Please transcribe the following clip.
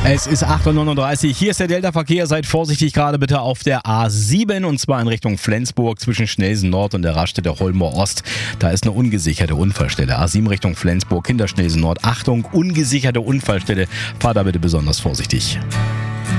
Es ist 8:39 Uhr, hier ist der Delta-Verkehr, seid vorsichtig gerade bitte auf der A7 und zwar in Richtung Flensburg zwischen Schnelsen Nord und der Raststätte Holmer Ost. Da ist eine ungesicherte Unfallstelle. A7 Richtung Flensburg, hinter Schnelsen Nord. Achtung, ungesicherte Unfallstelle. Fahr da bitte besonders vorsichtig.